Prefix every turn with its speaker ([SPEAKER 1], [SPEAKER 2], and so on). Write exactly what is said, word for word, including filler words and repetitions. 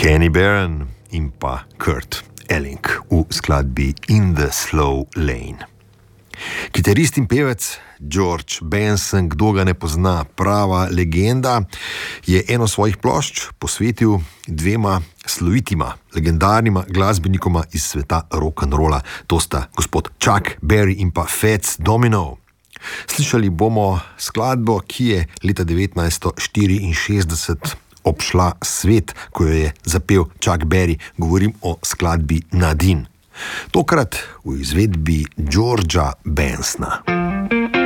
[SPEAKER 1] Kenny Barron in pa Kurt Elling v skladbi In the Slow Lane. Kitarist in pevec George Benson, kdo ga ne pozna, prava legenda, je eno svojih plošč posvetil dvema slovitima, legendarnima glasbenikoma iz sveta rock'n'rolla. To sta gospod Chuck Berry in pa Fats Domino. Slišali bomo skladbo, ki je leta devetnajststo štiriinšestdeset obšla svet, ko jo je zapel Chuck Berry. Govorim o skladbi Nadine. Tokrat v izvedbi Georgea Bensona.